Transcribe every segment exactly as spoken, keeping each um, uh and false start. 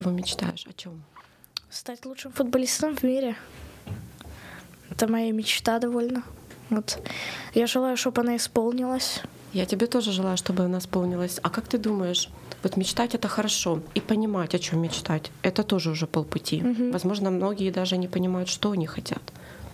Вы мечтаешь о чем? Стать лучшим футболистом в мире. Это моя мечта довольно. Вот. Я желаю, чтобы она исполнилась. Я тебе тоже желаю, чтобы она исполнилась. А как ты думаешь, вот мечтать — это хорошо, и понимать, о чем мечтать — это тоже уже полпути. Мгм. Возможно, многие даже не понимают, что они хотят.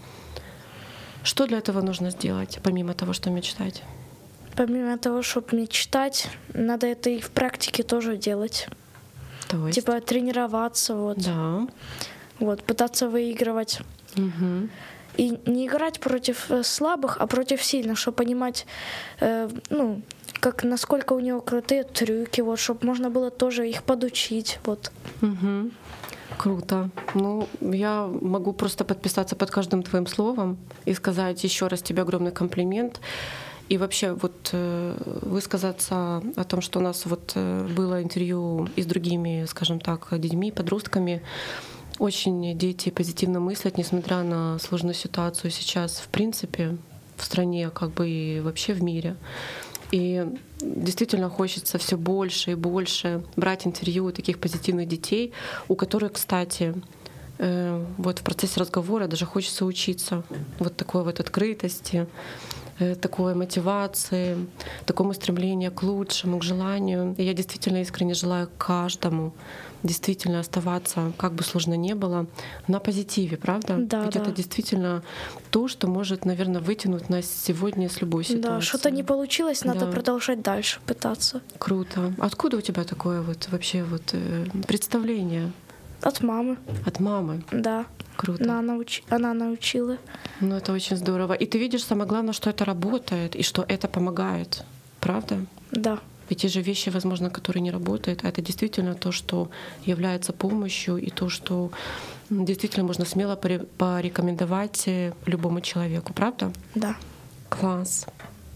Что для этого нужно сделать, помимо того, что мечтать? Помимо того, чтобы мечтать, надо это и в практике тоже делать. То есть? Типа тренироваться, вот. Да. Вот, пытаться выигрывать. Угу. И не играть против э, слабых, а против сильных, чтобы понимать, э, ну, как насколько у него крутые трюки, вот, чтобы можно было тоже их подучить, вот. Угу. Круто. Ну, я могу просто подписаться под каждым твоим словом и сказать еще раз тебе огромный комплимент. И вообще вот э, высказаться о том, что у нас вот э, было интервью и с другими, скажем так, детьми, подростками. Очень дети позитивно мыслят, несмотря на сложную ситуацию сейчас, в принципе, в стране, как бы и вообще в мире. И действительно хочется все больше и больше брать интервью у таких позитивных детей, у которых, кстати, э, вот в процессе разговора даже хочется учиться вот такой вот открытости, э, такой мотивации, такому стремлению к лучшему, к желанию. И я действительно искренне желаю каждому действительно оставаться, как бы сложно ни было, на позитиве, правда? Да, Ведь да. это действительно то, что может, наверное, вытянуть нас сегодня с любой ситуации. Да, что-то не получилось, надо Да. продолжать дальше пытаться. Круто. Откуда у тебя такое вот вообще вот э, представление От мамы, от мамы? да. Круто. Она, науч... Она научила. Ну, это очень здорово. И ты видишь, самое главное, что это работает и что это помогает. Правда? Да. Ведь те же вещи, возможно, которые не работают, а это действительно то, что является помощью, и то, что м, действительно можно смело поре- порекомендовать э, любому человеку. Правда? Да. Класс.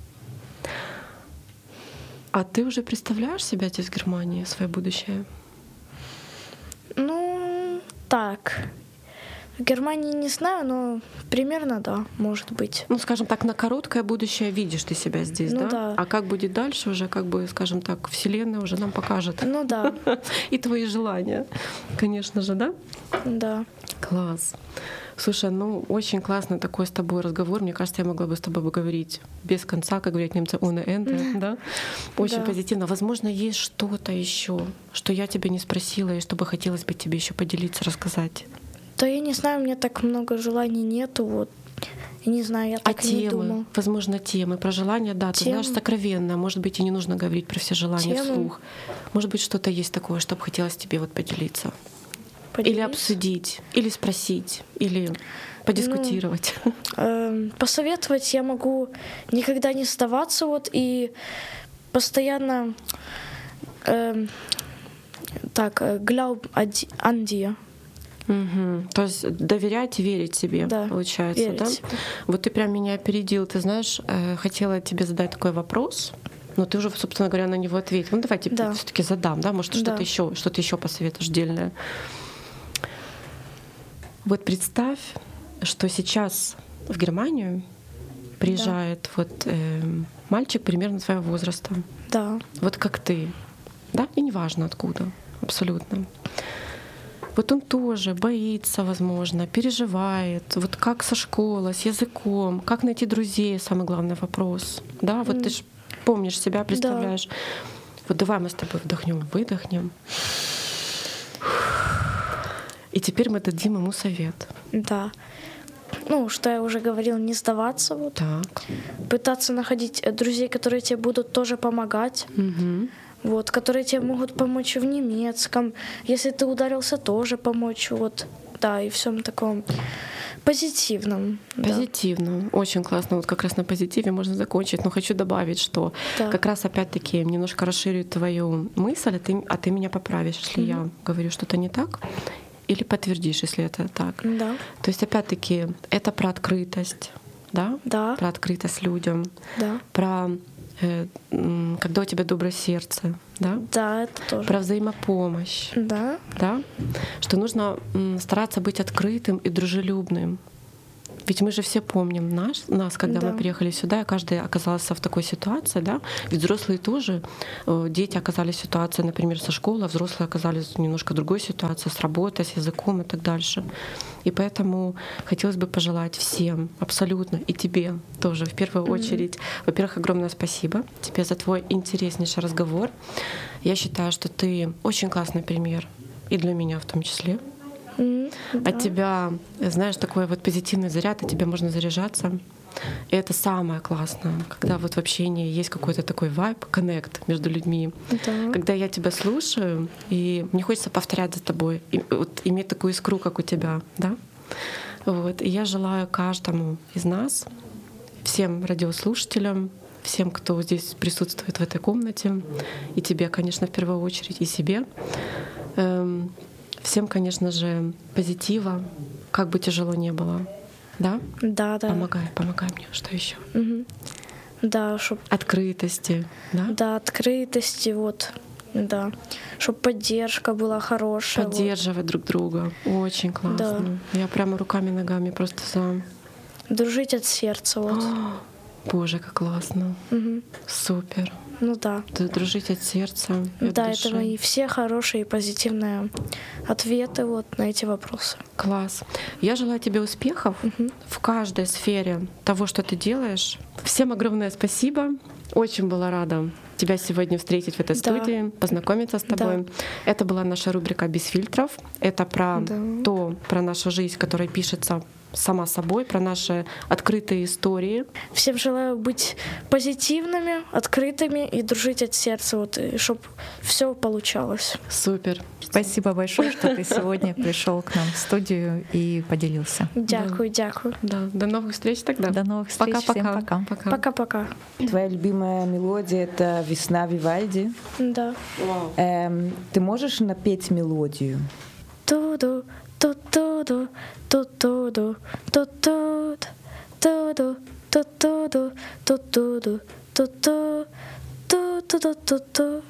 А ты уже представляешь себя здесь, в Германии, свое будущее? Ну, так. В Германии не знаю, но примерно да, может быть. Ну, скажем так, на короткое будущее видишь ты себя здесь, Ну да? да. А как будет дальше уже, как бы, скажем так, Вселенная уже нам покажет. Ну да, И твои желания, конечно же, да? да. Класс. Слушай, ну очень классный такой с тобой разговор. Мне кажется, я могла бы с тобой поговорить без конца, как говорят немцы, ohne Ende, да? Очень Да. позитивно. Возможно, есть что-то еще, что я тебя не спросила, и что бы хотелось бы тебе еще поделиться, рассказать. Да я не знаю, у меня так много желаний нету, вот. Я не знаю, я А так и не думала. темы, возможно, темы про желания, да, ты знаешь, Темы. сокровенно. Может быть, и не нужно говорить про все желания Темы. вслух. Может быть, что-то есть такое, что бы хотелось тебе вот поделиться. Или Поделиться. обсудить, или спросить, или подискутировать. Эм, Посоветовать я могу никогда не сдаваться, вот, и постоянно эм, так, э, glaub an dir. Мгм. То есть доверять и верить себе, Да, получается, верить да? себе. Вот ты прям меня опередил. Ты знаешь, э, хотела тебе задать такой вопрос, но ты уже, собственно говоря, на него ответил. Ну давай тебе Да. все-таки задам, да? Может, Да. что-то еще, что-то еще посоветуешь дельное. Вот представь, что сейчас в Германию приезжает вот э, мальчик примерно твоего возраста, Да, вот как ты, да, и неважно откуда, абсолютно. Вот он тоже боится, возможно, переживает, вот как со школы, с языком, как найти друзей, самый главный вопрос, да, вот ты же помнишь себя, представляешь. Вот давай мы с тобой вдохнем, выдохнем. И теперь мы дадим ему совет. да. Ну, что я уже говорила, не сдаваться, вот. Так. Пытаться находить э, друзей, которые тебе будут тоже помогать. Мгм. Вот, которые тебе могут помочь в немецком. Если ты ударился, тоже помочь. Вот, да, и всем таком позитивном. да. Позитивно. Очень классно. Вот как раз на позитиве можно закончить. Но хочу добавить, что Да. как раз опять-таки немножко расширю твою мысль, а ты, а ты меня поправишь, если я говорю что-то не так, или подтвердишь, если это так. Да, То есть опять-таки это про открытость, да? да, Про открытость людям, да. про э, м, когда у тебя доброе сердце, да? Да, это тоже. Про взаимопомощь, Да, да? Что нужно м, стараться быть открытым и дружелюбным. Ведь мы же все помним наш, нас, когда Да. мы приехали сюда, и каждый оказался в такой ситуации, да? Ведь взрослые тоже, э, дети оказались в ситуации, например, со школы, а взрослые оказались в немножко другой ситуации, с работой, с языком и так дальше. И поэтому хотелось бы пожелать всем, абсолютно, и тебе тоже в первую Мгм. очередь, во-первых, огромное спасибо тебе за твой интереснейший разговор. Я считаю, что ты очень классный пример, и для меня в том числе. М, да. От тебя, знаешь, такой вот позитивный заряд, от тебя можно заряжаться. И это самое классное, когда вот в общении есть какой-то такой вайб, коннект между людьми. Да. Когда я тебя слушаю, и мне хочется повторять за тобой, и вот иметь такую искру, как у тебя, да? Вот. И я желаю каждому из нас, всем радиослушателям, всем, кто здесь присутствует в этой комнате, и тебе, конечно, в первую очередь, и себе, эм, всем, конечно же, позитива, как бы тяжело не было. Да? Да, да. Помогай, помогай мне. Что еще? Мгм. Да, чтоб Открытости, да? да, открытости, вот, да, чтобы поддержка была хорошая. вот. Поддерживать друг друга. Очень классно. Я прямо руками, ногами просто за. Дружить от сердца, вот. Боже, как классно. Мгм. Супер. Ну да. Д- Дружить от сердца. И от Да, души. это мои все хорошие и позитивные ответы вот на эти вопросы. Класс. Я желаю тебе успехов в каждой сфере того, что ты делаешь. Всем огромное спасибо. Очень была рада тебя сегодня встретить в этой Да. студии, познакомиться с тобой. Это была наша рубрика «Без фильтров». Это про Да. то, про нашу жизнь, которая пишется сама собой, про наши открытые истории. Всем желаю быть позитивными, открытыми и дружить от сердца, вот, и чтобы все получалось. Супер. Спасибо большое, что ты сегодня пришел к нам в студию и поделился. Дякую, дякую. Да. До новых встреч тогда. До новых встреч. Всем Пока-пока. пока. Пока. Пока-пока. Твоя любимая мелодия — это «Весна Вивальди». Да. Эм, ты можешь напеть мелодию? Туду, ту-туду, ту-туду, ту-туд, туду, ту-туду, ту-туду, ту-ту, ту-ту-ту-ту-ту,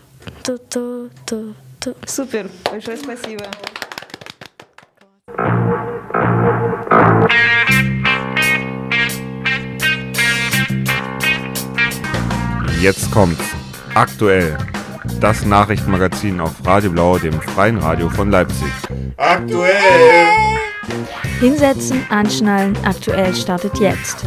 ту-ту-ту-ту. Супер, большое спасибо. Jetzt kommt's. Aktuell. Das Nachrichtenmagazin auf Radio Blau, dem freien Radio von Leipzig. Aktuell! Hinsetzen, anschnallen, aktuell startet jetzt.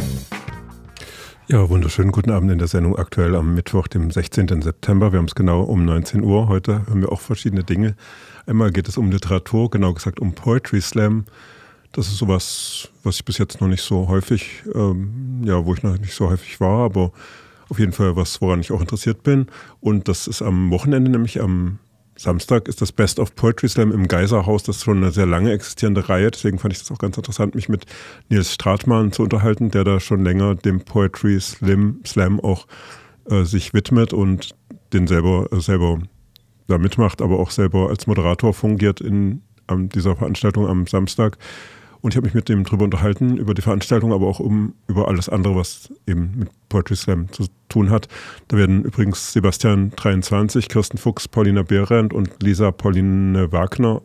Ja, wunderschönen guten Abend in der Sendung aktuell am Mittwoch, dem sechzehnten September. Wir haben es genau um neunzehn Uhr. Heute hören wir auch verschiedene Dinge. Einmal geht es um Literatur, genau gesagt um Poetry Slam. Das ist sowas, was ich bis jetzt noch nicht so häufig, ähm, ja, wo ich noch nicht so häufig war, aber auf jeden Fall was, woran ich auch interessiert bin. Und das ist am Wochenende, nämlich am Samstag, ist das Best of Poetry Slam im Geiserhaus. Das ist schon eine sehr lange existierende Reihe. Deswegen fand ich das auch ganz interessant, mich mit Nils Stratmann zu unterhalten, der da schon länger dem Poetry Slam, Slam auch äh, sich widmet und den selber, äh, selber da mitmacht, aber auch selber als Moderator fungiert in an dieser Veranstaltung am Samstag. Und ich habe mich mit dem drüber unterhalten, über die Veranstaltung, aber auch um über alles andere, was eben mit Poetry Slam zu tun hat. Da werden übrigens Sebastian dreiundzwanzig, Kirsten Fuchs, Paulina Behrendt und Lisa Pauline Wagner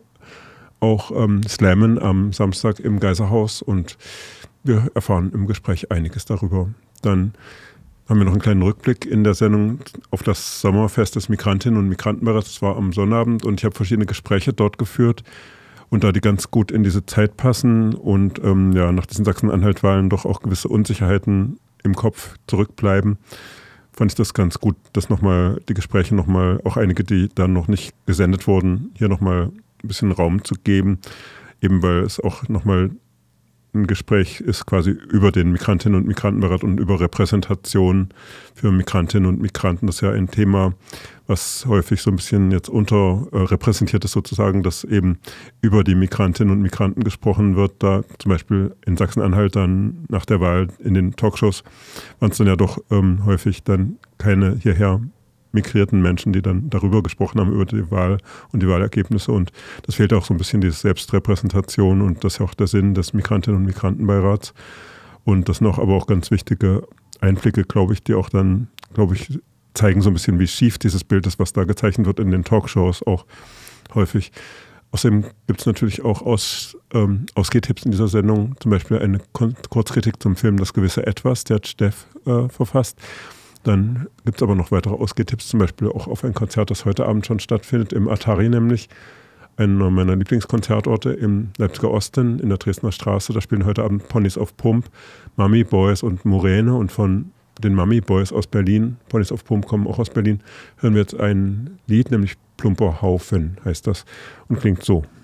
auch ähm, slammen am Samstag im Geiserhaus. Und wir erfahren im Gespräch einiges darüber. Dann haben wir noch einen kleinen Rückblick in der Sendung auf das Sommerfest des Migrantinnen und Migrantenbeirats. Das war am Sonnabend und ich habe verschiedene Gespräche dort geführt. Und da die ganz gut in diese Zeit passen und ähm, ja, nach diesen Sachsen-Anhalt-Wahlen doch auch gewisse Unsicherheiten im Kopf zurückbleiben, fand ich das ganz gut, dass nochmal die Gespräche nochmal, auch einige, die dann noch nicht gesendet wurden, hier nochmal ein bisschen Raum zu geben, eben weil es auch nochmal ein Gespräch ist quasi über den Migrantinnen und Migrantenbeirat und über Repräsentation für Migrantinnen und Migranten. Das ist ja ein Thema, was häufig so ein bisschen jetzt unterrepräsentiert ist sozusagen, dass eben über die Migrantinnen und Migranten gesprochen wird. Da zum Beispiel in Sachsen-Anhalt dann nach der Wahl in den Talkshows waren es dann ja doch ähm, häufig dann keine hierher migrierten Menschen, die dann darüber gesprochen haben, über die Wahl und die Wahlergebnisse. Und das fehlt auch so ein bisschen, diese Selbstrepräsentation, und das ist ja auch der Sinn des Migrantinnen- und Migrantenbeirats. Und das sind auch aber auch ganz wichtige Einblicke, glaube ich, die auch dann, glaube ich, zeigen so ein bisschen, wie schief dieses Bild ist, was da gezeichnet wird in den Talkshows auch häufig. Außerdem gibt es natürlich auch Aus, ähm, Ausgehtipps in dieser Sendung, zum Beispiel eine Kon- Kurzkritik zum Film Das gewisse Etwas, der hat Steff äh, verfasst. Dann gibt es aber noch weitere Ausgehtipps, zum Beispiel auch auf ein Konzert, das heute Abend schon stattfindet, im Atari nämlich, einer meiner Lieblingskonzertorte im Leipziger Osten, in der Dresdner Straße. Da spielen heute Abend Ponys auf Pump, Mami Boys und Muräne, und von den Mami Boys aus Berlin, Ponys auf Pump kommen auch aus Berlin, hören wir jetzt ein Lied, nämlich Plumper Haufen heißt das und klingt so.